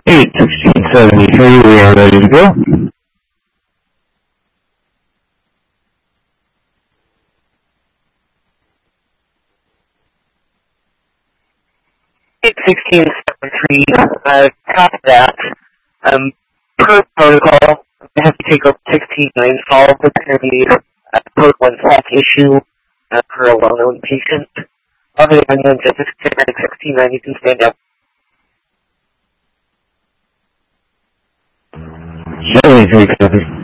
1673, we are ready to go. Eight 1673, copy that. Per protocol, I have to take up 16 to install the intermediate code 1 slash issue per a well-known patient. Other than just 1690, you can stand up. Shelley, 3 copies.